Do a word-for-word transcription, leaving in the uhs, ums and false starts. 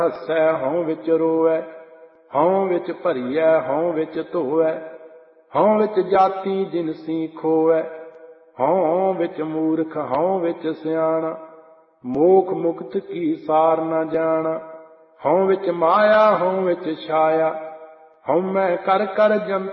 ਹੱਸੈ ਹਉ ਵਿੱਚ ਰੋਵੈ, ਹਉ ਵਿੱਚ ਭਰੀਐ ਹਉ ਵਿੱਚ ਧੋਵੈ, ਹਉ ਵਿੱਚ ਜਾਤੀ ਜਿਨਸੀ ਖੋਵੈ, ਹਉ ਵਿੱਚ ਮੂਰਖ ਹਉ ਵਿੱਚ ਸਿਆਣਾ, ਮੋਖ ਮੁਕਤ ਕੀ ਸਾਰ ਨ ਜਾਣਾ। ਹਉ ਵਿੱਚ ਮਾਇਆ ਹਉ ਵਿੱਚ ਛਾਇਆ, ਹਉਮੈ ਕਰ ਕਰ ਜੰਤ